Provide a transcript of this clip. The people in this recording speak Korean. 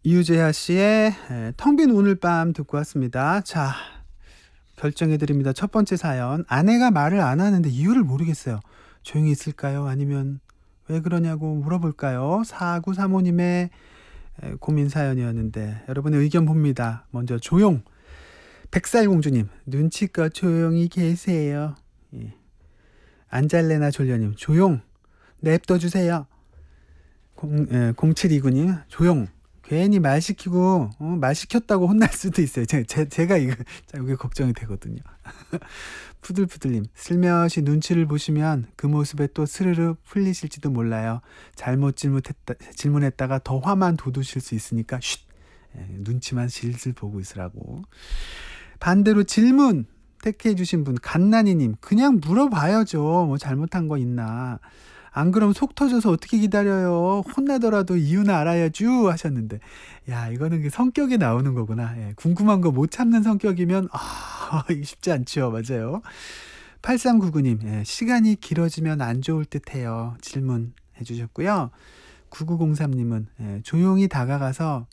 이유재하 씨의 텅 빈 오늘 밤 듣고 왔습니다. 자, 결정해 드립니다. 첫 번째 사연. 아내가 말을 안 하는데 이유를 모르겠어요. 조용히 있을까요? 아니면 왜 그러냐고 물어볼까요? 4935님의 고민 사연이었는데 여러분의 의견 봅니다. 먼저 조용. 백살공주님, 눈치껏 조용히 계세요. 예. 안잘레나 졸려님, 조용. 냅둬주세요. 0729님, 조용. 괜히 말 시키고 말 시켰다고 혼날 수도 있어요. 제가 이거 이게 걱정이 되거든요. 푸들푸들님, 슬며시 눈치를 보시면 그 모습에 또 스르르 풀리실지도 몰라요. 잘못 질문했다가 더 화만 돋우실 수 있으니까 쉿. 눈치만 슬슬 보고 있으라고. 반대로 질문 택해 주신 분, 갓난이님, 그냥 물어봐야죠. 뭐 잘못한 거 있나. 안 그럼 속 터져서 어떻게 기다려요. 혼나더라도 이유는 알아야죠 하셨는데, 야, 이거는 그 성격에 나오는 거구나. 예, 궁금한 거 못 참는 성격이면 이거 쉽지 않죠. 맞아요. 8399님, 예, 시간이 길어지면 안 좋을 듯해요. 질문해 주셨고요. 9903님은 조용히 다가가서